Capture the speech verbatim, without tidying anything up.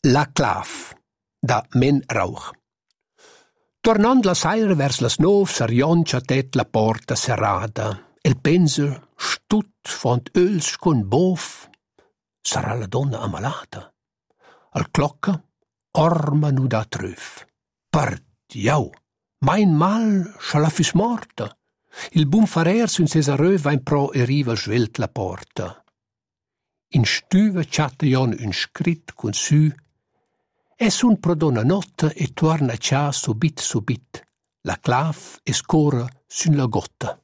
La clav, da Men Rauch. Tornando la saira vers las nov s'arrioncia tet la porta serrada. El pensa, stut font öls con bof. Sarà la donna ammalata. Al clocca, orma nu da tröf. Partiau, mein mal scha la fus morta. Il bun farer sun sesa röv vain pro e riva svelt la porta. In stüva chatta jon un scrit con sü. Es un pro donna notta e torna cia subit subit. La clav es cora sun la gotta.